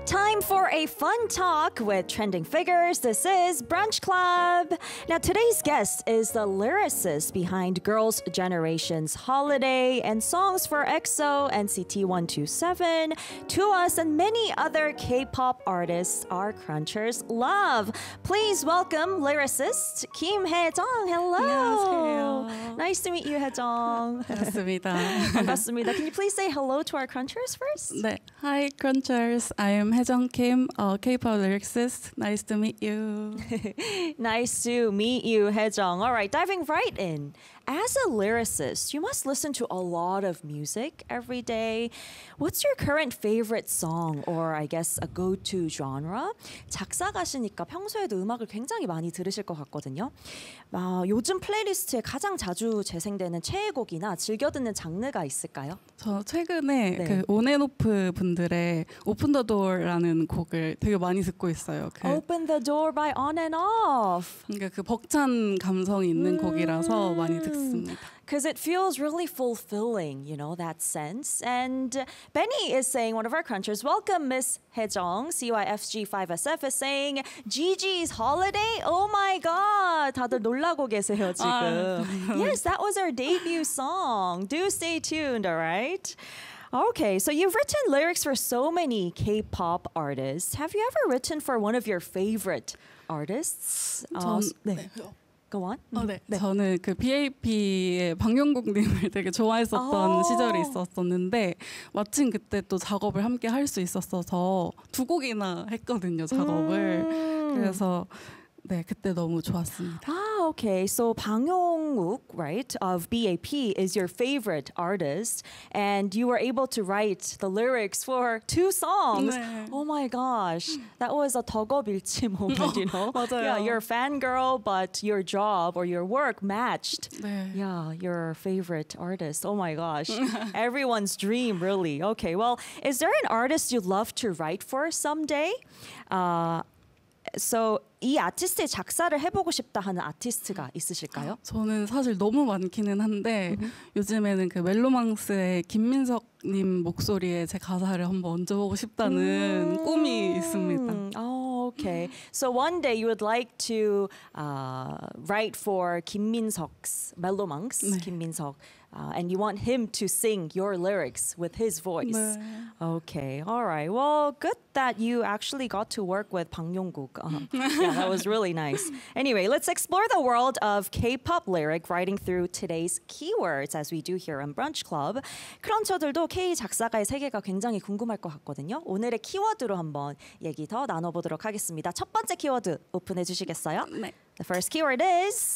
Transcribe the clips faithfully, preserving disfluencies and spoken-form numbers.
Time for a fun talk with trending figures. This is Brunch Club. Now, today's guest is the lyricist behind Girls' Generation's Holiday and songs for EXO, N C T one two seven, To Us, and many other K-pop artists our crunchers love. Please welcome lyricist Kim Hae-jung. Hello. 안녕하세요. Nice to meet you, Hae-jung. 반갑습니다. 반갑습니다. Can you please say hello to our crunchers first? 네. Hi, Crunchers. I am Hae-jung Kim, a K-pop lyricist. Nice to meet you. Nice to meet you, Hae-jung. All right, diving right in. As a lyricist, you must listen to a lot of music every day. What's your current favorite song or I guess a go-to genre? 작사가시니까 평소에도 음악을 굉장히 많이 들으실 것 같거든요. 어, 요즘 플레이리스트에 가장 자주 재생되는 최애곡이나 즐겨 듣는 장르가 있을까요? 저 최근에 네. 그 온앤오프 분들의 Open the Door라는 곡을 되게 많이 듣고 있어요. 그, Open the Door by On and Off. 그러니까 그 벅찬 감성이 있는 음. 곡이라서 많이 듣습니다. Because it feels really fulfilling, you know, that sense. And Benny is saying, one of our crunchers, welcome Miss Hae-jung, C Y F G five S F is saying, Gigi's Holiday? Oh my God! 다들 놀라고 계세요, 지금. 아, Yes, that was our debut song. Do stay tuned, all right? Okay, so you've written lyrics for so many K-pop artists. Have you ever written for one of your favorite artists? 전, Uh, 네. 네. Go on. 어, 네. 저는 그 비에이피의 박용국님을 되게 좋아했었던 오. 시절이 있었었는데 마침 그때 또 작업을 함께 할 수 있었어서 두 곡이나 했거든요, 작업을. 음. 그래서 네, 그때 너무 좋았습니다. Ah, okay. So Bang Yong-wook, right, of B A P is your favorite artist, and you were able to write the lyrics for two songs. 네. Oh my gosh, that was a 덕업일치 moment, you know? 맞아요. Yeah, you're a fangirl, but your job or your work matched. 네. Yeah, your favorite artist. Oh my gosh. Everyone's dream, really. Okay, well, is there an artist you'd love to write for someday? Uh, so 이 아티스트의 작사를 해보고 싶다 하는 아티스트가 있으실까요? 저는 사실 너무 많기는 한데 음. 요즘에는 그 멜로망스의 김민석님 목소리에 제 가사를 한번 얹어보고 싶다는 음. 꿈이 있습니다. Oh, okay. So one day you would like to uh, write for Kim Min-seok's Melomangs, 네. Kim Min-seok, uh, and you want him to sing your lyrics with his voice. 네. Okay, all right. Well, good that you actually got to work with Bang Yong-guk. Uh, yeah, that was really nice. Anyway, let's explore the world of K-pop lyric writing through today's keywords as we do here on Brunch Club. 크런처들도 K 작사가의 세계가 굉장히 궁금할 것 같거든요. 오늘의 키워드로 한번 얘기 더 나눠보도록 하겠습니다. 첫 번째 키워드 오픈해 주시겠어요? 네. The first keyword is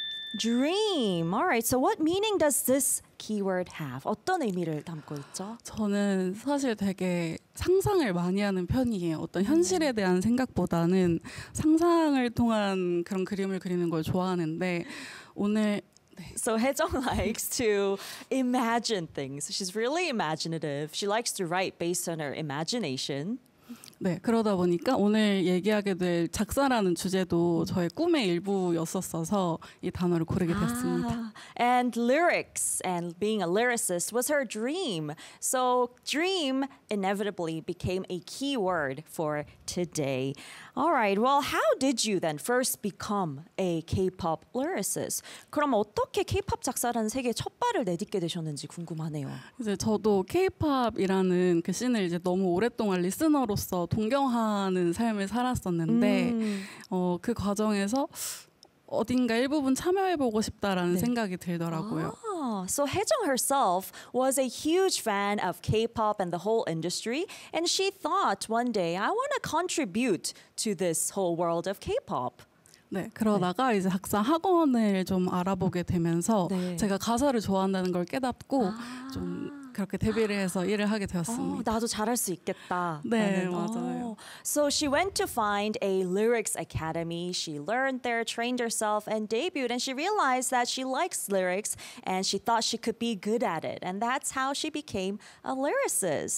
dream. All right, so what meaning does this keyword have? 어떤 의미를 담고 있죠? 저는 사실 되게 상상을 많이 하는 편이에요. 어떤 현실에 대한 생각보다는 상상을 통한 그런 그림을 그리는 걸 좋아하는데 오늘 So Hae-jung likes to imagine things. She's really imaginative. She likes to write based on her imagination. 네, 그러다 보니까 오늘 얘기하게 될 작사라는 주제도 저의 꿈의 일부였었어서 이 단어를 고르게 됐습니다. Ah, and lyrics and being a lyricist was her dream. So dream inevitably became a key word for today. All right, well, how did you then first become a K-pop lyricist? 그럼 어떻게 K-pop 작사라는 세계에 첫 발을 내딛게 되셨는지 궁금하네요. 이제 저도 K-팝이라는 그 씬을 이제 너무 오랫동안 리스너로서 동경하는 삶을 살았었는데 음. 어, 그 과정에서 어딘가 일부분 참여해보고 싶다라는 네. 생각이 들더라고요. Ah, so Hae-jung herself was a huge fan of K-pop and the whole industry, and she thought one day, I want to contribute to this whole world of K-pop. 네, 그러다가 이제 작사 학원을 좀 알아보게 되면서 네. 제가 가사를 좋아한다는 걸 깨닫고 아. 좀 그렇게 데뷔를 해서 일을 하게 어, 되었습니다. 나도 잘할 수 있겠다. 네, 라는, 맞아요. 어. So she went to find a lyrics academy. She learned there, trained herself, and debuted. And she realized that she likes lyrics, and she thought she could be good at it. And that's how she became a lyricist.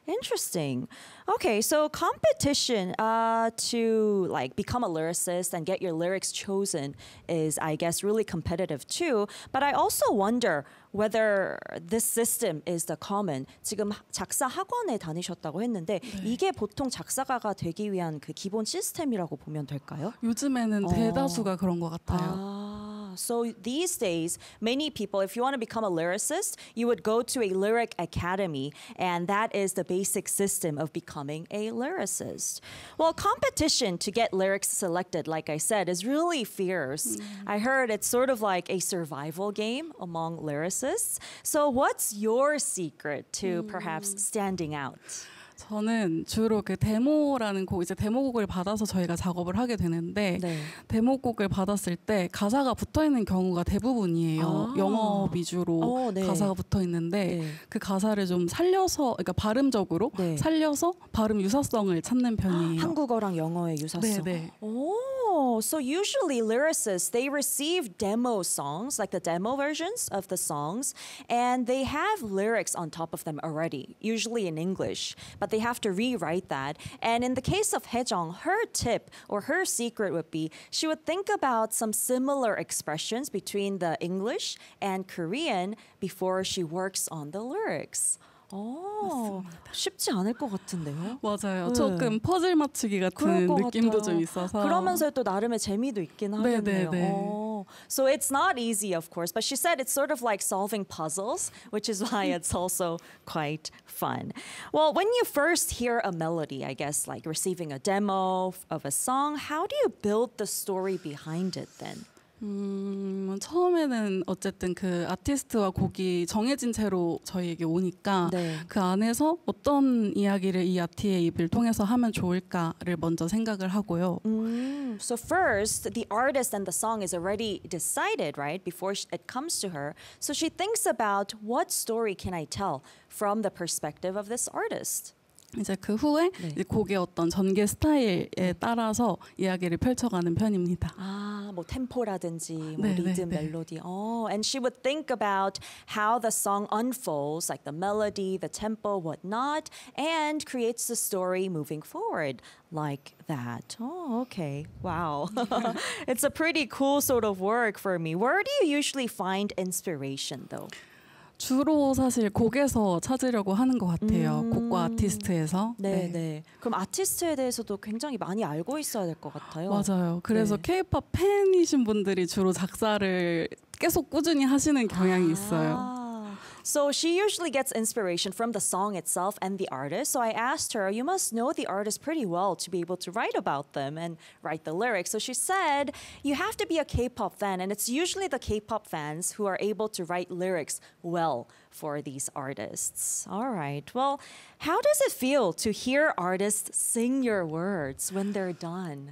Interesting. Okay, so competition uh, to like become a lyricist and get your lyrics chosen is, I guess, really competitive too. But I also wonder whether this system is the common. 지금 작사 학원에 다니셨다고 했는데 네. 이게 보통 작사가가 되기 위한 그 기본 시스템이라고 보면 될까요? 요즘에는 어. 대다수가 그런 것 같아요. Ah, so these days, many people, if you want to become a lyricist, you would go to a lyric academy, and that is the basic system of becoming a lyricist. Well, competition to get lyrics selected, like I said, is really fierce. Mm. I heard it's sort of like a survival game among lyricists. So what's your secret to mm. perhaps standing out? 저는 주로 그 데모라는 곡, 이제 데모곡을 받아서 저희가 작업을 하게 되는데 네. 데모곡을 받았을 때 가사가 붙어 있는 경우가 대부분이에요. 아. 영어 위주로 어, 네. 가사가 붙어 있는데 네. 그 가사를 좀 살려서, 그러니까 발음적으로 네. 살려서 발음 유사성을 찾는 편이에요. 한국어랑 영어의 유사성. 네, 네. Oh, so usually lyricists, they receive demo songs, like the demo versions of the songs, and they have lyrics on top of them already, usually in English, but they have to rewrite that. And in the case of Haejong, her tip or her secret would be she would think about some similar expressions between the English and Korean before she works on the lyrics. 오, 쉽지 않을 것 같은데요? 맞아요. 네. 조금 퍼즐 맞추기 같은 느낌도 같아요. 좀 있어서. 그러면서 또 나름의 재미도 있긴 하겠네요. 네, 네, 네. 오. So it's not easy, of course, but she said it's sort of like solving puzzles, which is why it's also quite fun. Well, when you first hear a melody, I guess, like receiving a demo of a song, how do you build the story behind it then? 음, 처음에는 어쨌든 그 아티스트와 곡이 정해진 채로 저희에게 오니까 네. 그 안에서 어떤 이야기를 이 아티의 입을 통해서 하면 좋을까를 먼저 생각을 하고요. Mm, so first, the artist and the song is already decided, right? Before it comes to her. So she thinks about what story can I tell from the perspective of this artist. 이제 그 후에 네. 이제 곡의 어떤 전개 스타일에 따라서 이야기를 펼쳐가는 편입니다. 아, 뭐 템포라든지 뭐 네, 리듬, 네, 멜로디. Oh, and she would think about how the song unfolds, like the melody, the tempo, whatnot, and creates the story moving forward like that. Oh, okay. Wow. It's a pretty cool sort of work for me. Where do you usually find inspiration, though? 주로 사실 곡에서 찾으려고 하는 것 같아요. 음. 곡과 아티스트에서. 네, 네, 네. 그럼 아티스트에 대해서도 굉장히 많이 알고 있어야 될 것 같아요. 맞아요. 그래서 네. K-팝 팬이신 분들이 주로 작사를 계속 꾸준히 하시는 경향이 아. 있어요. So she usually gets inspiration from the song itself and the artist. So I asked her, you must know the artist pretty well to be able to write about them and write the lyrics. So she said, you have to be a K-pop fan, and it's usually the K-pop fans who are able to write lyrics well for these artists. All right. Well, how does it feel to hear artists sing your words when they're done?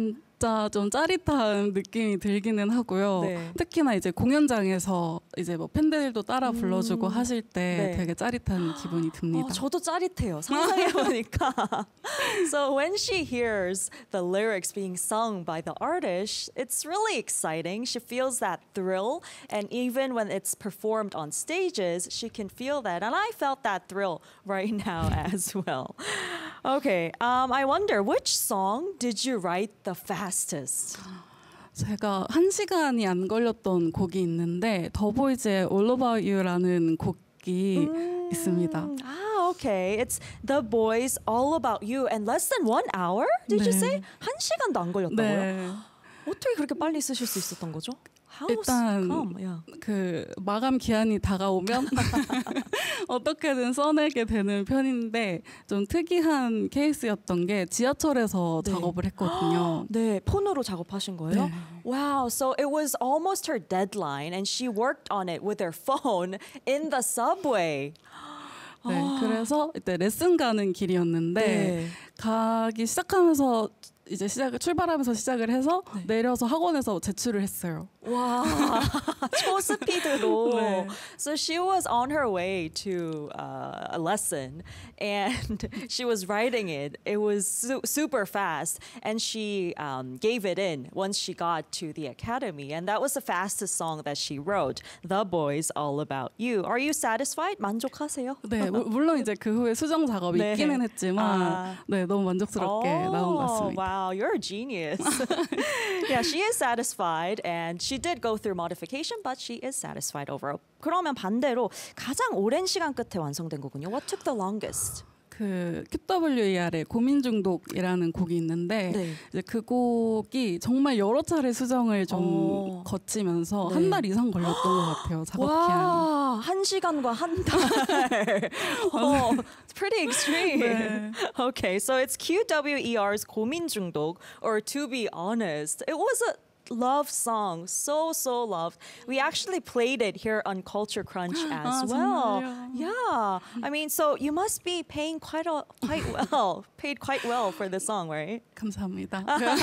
진짜 좀 짜릿한 느낌이 들기는 하고요. 네. 특히나 이제 공연장에서 이제 뭐 팬들도 따라 불러주고 음. 하실 때 네. 되게 짜릿한 기분이 듭니다. 어, 저도 짜릿해요. 상상해 보니까. So when she hears the lyrics being sung by the artist, it's really exciting. She feels that thrill, and even when it's performed on stages, she can feel that. And I felt that thrill right now as well. Okay, um, I wonder, which song did you write the fastest? 제가 한 시간이 안 걸렸던 곡이 있는데 더보이즈의 All About You라는 곡이 음, 있습니다. 아, okay. It's The Boys All About You, and less than one hour? Did 네. you say? 한 시간도 안 걸렸다고요? 네. 어떻게 그렇게 빨리 쓰실 수 있었던 거죠? How 일단 come? Yeah. 그 마감 기한이 다가오면 어떻게든 써내게 되는 편인데 좀 특이한 케이스였던 게 지하철에서 네. 작업을 했거든요. 네, 폰으로 작업하신 거예요? 네. Wow, so it was almost her deadline, and she worked on it with her phone in the subway. 네, 그래서 이때 레슨 가는 길이었는데 네. 가기 시작하면서 이제 시작을 출발하면서 시작을 해서 네. 내려서 학원에서 제출을 했어요. 와, 초스피드로. 네. So she was on her way to uh, a lesson and she was writing it. It was su- super fast and she um, gave it in once she got to the academy. And that was the fastest song that she wrote, The Boys All About You. Are you satisfied? 만족하세요? 네, 무- 물론 이제 그 후에 수정 작업이 네. 있기는 했지만 아. 네, 너무 만족스럽게 나온 것 Oh, 같습니다. wow, you're a genius. Yeah, she is satisfied and she did go through modification, but she is satisfied overall. 그러면 반대로 가장 오랜 시간 끝에 완성된 곡은요? What took the longest? 그 큐더블유이알의 고민 중독이라는 곡이 있는데 네. 이제 그 곡이 정말 여러 차례 수정을 좀 오. 거치면서 네. 한 달 이상 걸렸던 것 같아요. 작업 기한이. 와, 한 시간과 한 달. oh, it's pretty extreme. 네. Okay, so it's 큐더블유이알's 고민 중독, or to be honest, it was a love song, so so loved. We actually played it here on Culture Crunch as 아, well. 정말요? Yeah, I mean, so you must be paying quite a quite well, paid quite well for the song, right? 감사합니다.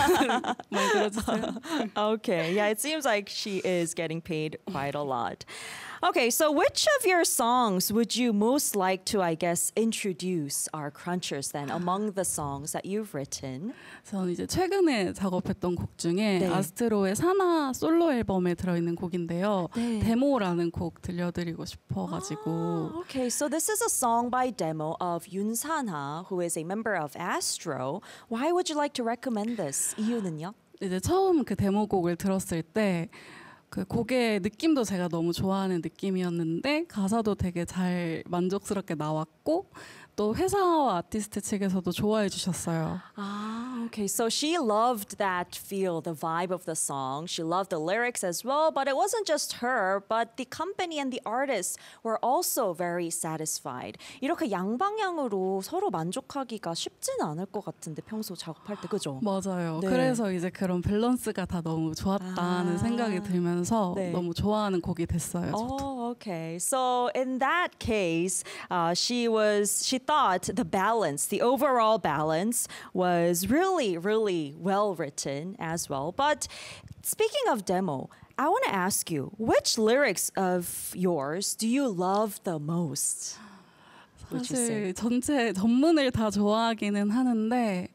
많이 들어주세요. Okay, yeah, it seems like she is getting paid quite a lot. Okay, so which of your songs would you most like to, I guess, introduce our crunchers then among the songs that you've written? 저는 이제 최근에 작업했던 곡 중에 네. 아스트로의 사나 솔로 앨범에 들어있는 곡인데요. 네. 데모라는 곡 들려드리고 싶어가지고 Ah, okay, so this is a song by demo of Yoon Sana, who is a member of Astro. Why would you like to recommend this? 이유는요? 이제 처음 그 데모곡을 들었을 때 그 곡의 느낌도 제가 너무 좋아하는 느낌이었는데 가사도 되게 잘 만족스럽게 나왔고 또 회사와 아티스트 측에서도 좋아해 주셨어요. Ah, okay. So she loved that feel, the vibe of the song. She loved the lyrics as well, but it wasn't just her, but the company and the artists were also very satisfied. 이렇게 양방향으로 서로 만족하기가 쉽지는 않을 것 같은데 평소 작업할 때 그죠? 맞아요. 네. 그래서 이제 그런 밸런스가 다 너무 좋았다는 아. 생각이 들면서 네. 너무 좋아하는 곡이 됐어요. 저도. Oh, okay. So in that case, uh, she was she thought the balance, the overall balance, was really, really well written as well. But speaking of demo, I want to ask you, which lyrics of yours do you love the most? Would you say? 사실 전체 전문을 다 좋아하기는 하는데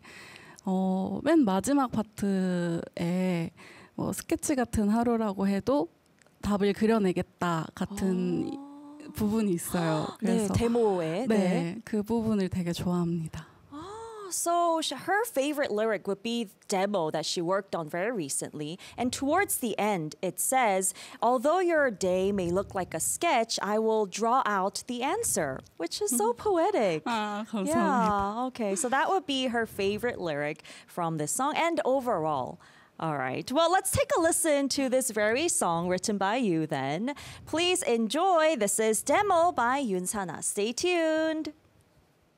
어, 맨 마지막 파트에 뭐 스케치 같은 하루라고 해도 답을 그려내겠다 같은 부분이 있어요. 네, 그래서 데모에. 네. 네, 그 부분을 되게 좋아합니다. So sh- her favorite lyric would be demo that she worked on very recently. And towards the end, it says, although your day may look like a sketch, I will draw out the answer, which is so poetic. 아, 감사합니다. Yeah, okay. So that would be her favorite lyric from this song and overall. All right. Well, let's take a listen to this very song written by you then. Please enjoy. This is Demo by Yoon Sana. Stay tuned.